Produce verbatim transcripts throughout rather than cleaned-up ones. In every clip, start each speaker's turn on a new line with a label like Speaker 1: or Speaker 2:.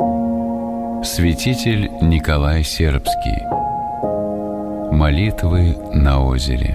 Speaker 1: Святитель Николай Сербский. Молитвы на озере.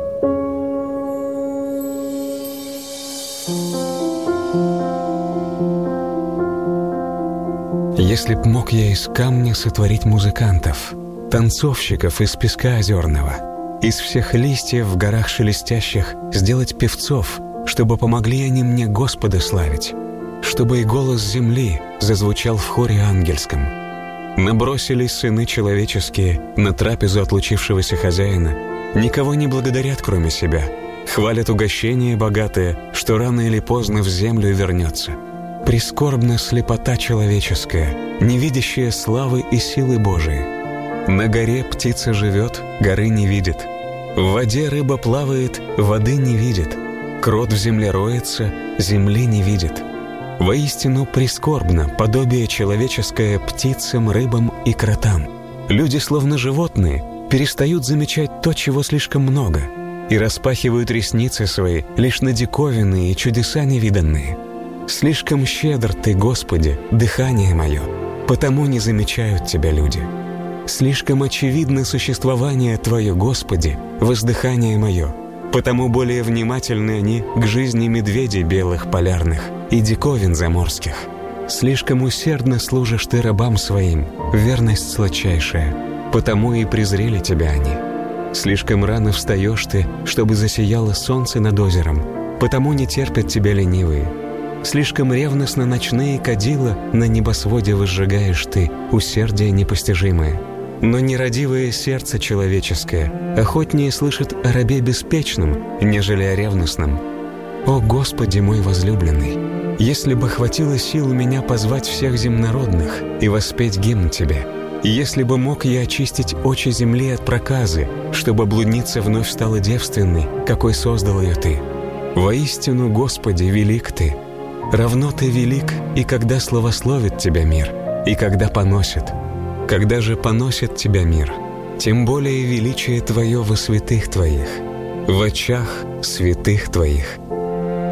Speaker 2: Если б мог я из камня сотворить музыкантов, танцовщиков из песка озерного, из всех листьев в горах шелестящих сделать певцов, чтобы помогли они мне Господа славить, чтобы и голос земли зазвучал в хоре ангельском. Набросились сыны человеческие на трапезу отлучившегося хозяина, никого не благодарят, кроме себя, хвалят угощение богатое, что рано или поздно в землю вернется. Прискорбна слепота человеческая, не видящая славы и силы Божией. На горе птица живет, горы не видит. В воде рыба плавает, воды не видит. Крот в земле роется, земли не видит. Воистину прискорбно подобие человеческое птицам, рыбам и кротам. Люди, словно животные, перестают замечать то, чего слишком много, и распахивают ресницы свои лишь на диковинные и чудеса невиданные. Слишком щедр Ты, Господи, дыхание мое, потому не замечают Тебя люди. Слишком очевидно существование Твое, Господи, воздыхание мое, потому более внимательны они к жизни медведей белых полярных и диковин заморских. Слишком усердно служишь Ты рабам своим, верность сладчайшая, потому и презрели Тебя они. Слишком рано встаешь Ты, чтобы засияло солнце над озером, потому не терпят Тебя ленивые. Слишком ревностно ночные кадила на небосводе возжигаешь Ты, усердие непостижимое. Но нерадивое сердце человеческое охотнее слышит о рабе беспечном, нежели о ревностном. О Господи мой возлюбленный, если бы хватило сил у меня позвать всех земнородных и воспеть гимн Тебе, если бы мог я очистить очи земли от проказы, чтобы блудница вновь стала девственной, какой создал ее Ты. Воистину, Господи, велик Ты. Равно Ты велик, и когда славословит Тебя мир, и когда поносит. Когда же поносит Тебя мир, тем более величие Твое во святых Твоих, в очах святых Твоих.